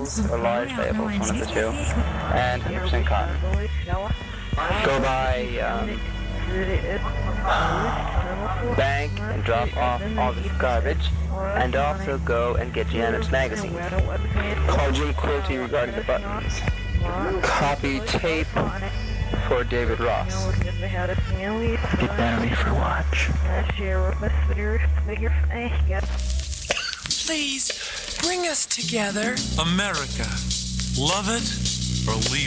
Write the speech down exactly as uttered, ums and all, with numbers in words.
labels or large labels, one of the two, and one hundred percent cotton. Go by um, bank and drop off all this garbage, and also go and get Janet's magazine. Call Jim Quilty regarding the buttons. Copy tape for David Ross. Get battery for watch. Please, bring us together. America. Love it or leave